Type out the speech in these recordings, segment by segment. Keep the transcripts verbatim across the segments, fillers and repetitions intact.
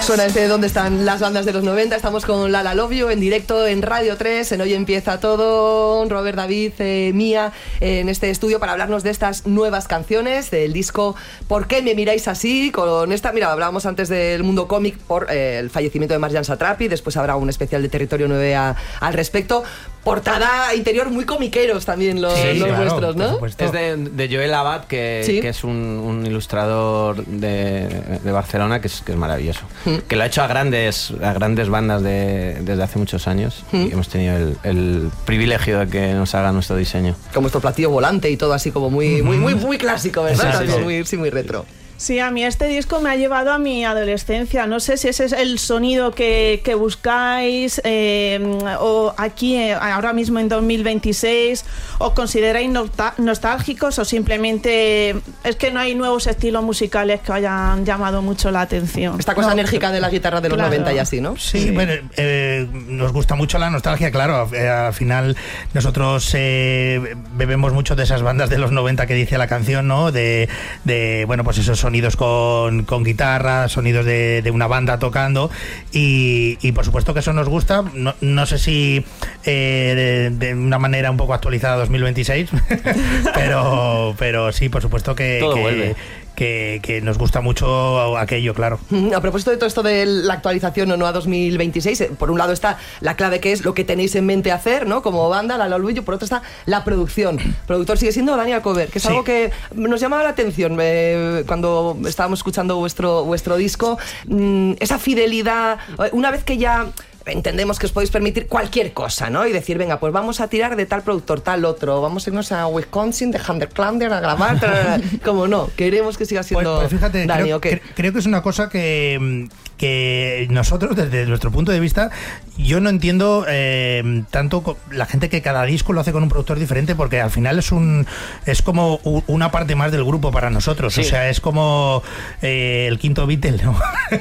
Suena este ¿Dónde están las bandas de los noventa? Estamos con Lala Love You en directo en Radio tres, en Hoy Empieza Todo. Robert, David, eh, Mía, eh, en este estudio para hablarnos de estas nuevas canciones del disco ¿Por qué me miráis así? Con esta, mira, hablábamos antes del mundo cómic por eh, el fallecimiento de Marjan Satrapi, después habrá un especial de Territorio nueve a, al respecto. Portada interior muy comiqueros también los, sí, los claro, vuestros, ¿no? Es de, de Joel Abad, que, ¿sí? que es un, un ilustrador de, de Barcelona que es, que es maravilloso. ¿Mm? Que lo ha hecho a grandes, a grandes bandas de, desde hace muchos años. ¿Mm? Y hemos tenido el, el privilegio de que nos haga nuestro diseño. Con vuestro platillo volante y todo así como muy, muy, muy, muy clásico, ¿verdad? Sí, muy, sí, muy retro. Sí, a mí este disco me ha llevado a mi adolescencia. No sé si ese es el sonido que, que buscáis eh, o aquí, eh, ahora mismo en dos mil veintiséis, os consideráis nostálgicos o simplemente es que no hay nuevos estilos musicales que hayan llamado mucho la atención. Esta cosa no, enérgica de la guitarra de los claro. noventa y así, ¿no? Sí, sí. Bueno, eh, nos gusta mucho la nostalgia, claro. Eh, al final nosotros eh, bebemos mucho de esas bandas de los noventa que dice la canción, ¿no? De, de bueno, pues esos son sonidos con, con guitarra, sonidos de, de una banda tocando y, y por supuesto que eso nos gusta. No, no sé si eh, de, de una manera un poco actualizada dos mil veintiséis, pero, pero sí, por supuesto que... Todo que, vuelve. Que, que nos gusta mucho aquello, claro. A propósito de todo esto de la actualización o no a dos mil veintiséis, por un lado está la clave que es lo que tenéis en mente hacer, ¿no? Como banda, la Love You, por otro está la producción. El productor sigue siendo Daniel Cover, que es sí. algo que nos llamaba la atención eh, cuando estábamos escuchando vuestro, vuestro disco. Mm, esa fidelidad, una vez que ya... entendemos que os podéis permitir cualquier cosa, ¿no? Y decir, venga, pues vamos a tirar de tal productor, tal otro, vamos a irnos a Wisconsin, de Hunter-Clander a grabar, como no, queremos que siga siendo pues, pues fíjate, Dani, creo, ¿o qué? creo que es una cosa que, que nosotros, desde nuestro punto de vista, yo no entiendo eh, tanto la gente que cada disco lo hace con un productor diferente, porque al final es un es como una parte más del grupo para nosotros, sí. O sea, es como eh, el quinto Beatle, ¿no?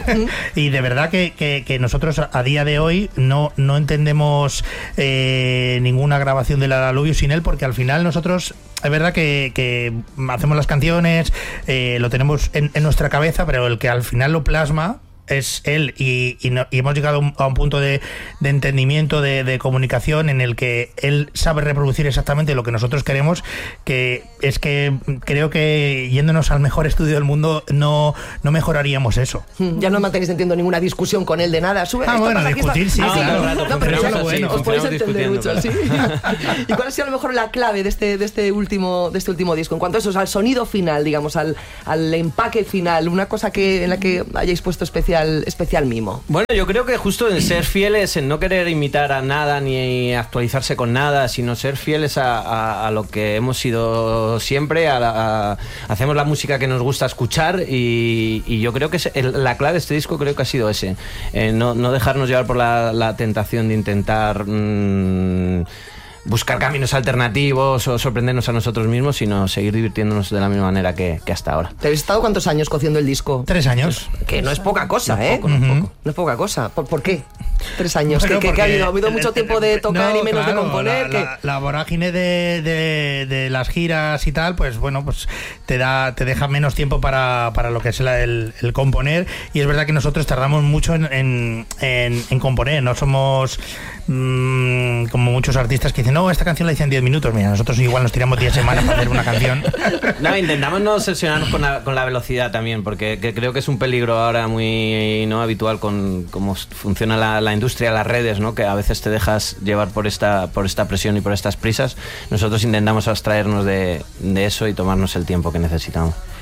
Y de verdad que, que, que nosotros a día de hoy no, no entendemos eh, ninguna grabación de la Love You sin él, porque al final nosotros es verdad que, que hacemos las canciones, eh, lo tenemos en, en nuestra cabeza, pero el que al final lo plasma es él y, y, no, y hemos llegado a un punto de, de entendimiento, de, de comunicación en el que él sabe reproducir exactamente lo que nosotros queremos, que es que creo que yéndonos al mejor estudio del mundo no, no mejoraríamos eso. Ya no mantenéis, entiendo, ninguna discusión con él de nada. Sube, ah, bueno, pasa, discutir sí, ah, claro. claro. No, pero eso es lo bueno. Os podéis entender mucho, claro. ¿sí? ¿Y cuál ha sido a lo mejor la clave de este, de este último de este último disco? En cuanto a eso, al sonido final, digamos, al, al empaque final, una cosa que en la que hayáis puesto especial especial mimo. Bueno, yo creo que justo en ser fieles, en no querer imitar a nada ni actualizarse con nada, sino ser fieles a, a, a lo que hemos sido siempre, a la, a, hacemos la música que nos gusta escuchar y, y yo creo que es el, la clave de este disco creo que ha sido ese, eh, no, no dejarnos llevar por la, la tentación de intentar mmm, buscar caminos alternativos o sorprendernos a nosotros mismos, sino seguir divirtiéndonos de la misma manera que, que hasta ahora. ¿Te habéis estado cuántos años cociendo el disco? Tres años. Que no es poca cosa, no ¿eh? Poco, no, uh-huh. poco. no es poca cosa. ¿Por, por qué? Tres años. Bueno, ¿Qué, qué ha habido? ¿Ha habido mucho tiempo de tocar no, y menos claro, de componer? La, que... la, la vorágine de, de, de las giras y tal, pues bueno, pues te da te deja menos tiempo para, para lo que es la, el, el componer. Y es verdad que nosotros tardamos mucho en, en, en, en componer. No somos mmm, como muchos artistas que dicen, no, esta canción la hice en diez minutos. Mira, nosotros igual nos tiramos diez semanas para hacer una canción. No, intentamos no obsesionarnos con la, con la velocidad también, porque que creo que es un peligro ahora muy no habitual con cómo funciona la, la industria, las redes, ¿no? Que a veces te dejas llevar por esta, por esta presión y por estas prisas. Nosotros intentamos abstraernos de, de eso y tomarnos el tiempo que necesitamos.